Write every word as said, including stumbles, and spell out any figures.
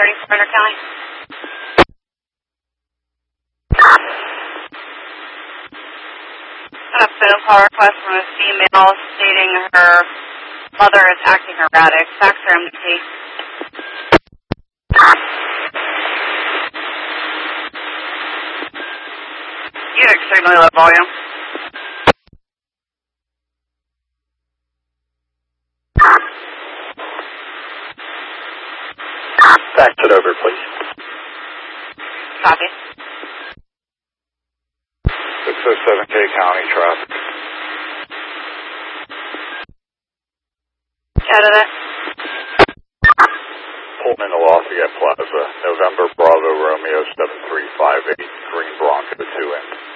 thirty, Surrender County. Got a phone call request from a female stating her mother is acting erratic. Fax or M D T. You have extremely low volume. Fax it over, please. Copy. six oh seven K County traffic. Canada. Pullman to Lafayette Plaza, November Bravo Romeo seven three five eight, Green Bronco two in.